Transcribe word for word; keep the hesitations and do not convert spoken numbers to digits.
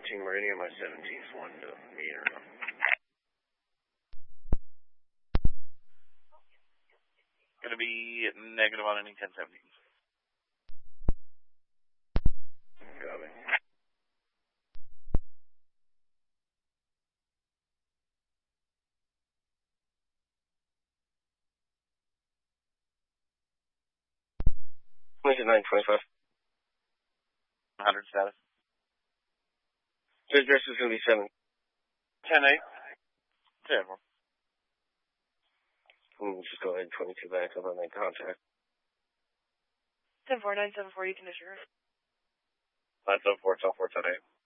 seventeen Meridian, my seventeen's one to meter. Gonna be negative on any ten seventeen. Copy. Make it nine twenty-five. one hundred status. The address is going to be seven. ten eight. ten four. We'll just go ahead and twenty-two back up on that contact. ten four, nine seven four, you can issue. nine seven four, ten four, ten eight.